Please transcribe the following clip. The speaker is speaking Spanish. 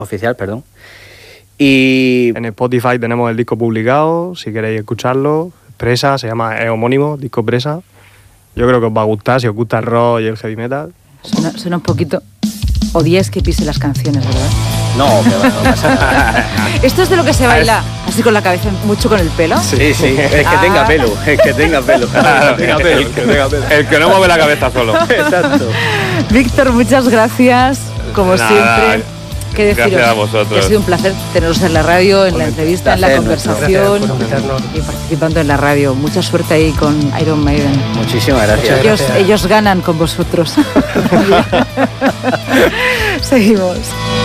Oficial, perdón. Y En Spotify tenemos el disco publicado, si queréis escucharlo. Presa, es homónimo, disco Presa. Yo creo que os va a gustar, si os gusta el rock y el heavy metal. Suena un poquito... Odiáis que pise las canciones, ¿verdad? no, que va, no pasa nada. ¿Esto es de lo que se baila así con la cabeza, mucho con el pelo? Sí, es que tenga pelo, es que tenga pelo. El que no mueve la cabeza solo. Exacto. Víctor, muchas gracias, como Nada, siempre. ¿Qué deciros? gracias a vosotros. Que ha sido un placer teneros en la radio, en la entrevista, en la conversación y participando en la radio. Mucha suerte ahí con Iron Maiden. Muchísimas gracias. Ellos ganan con vosotros. Seguimos.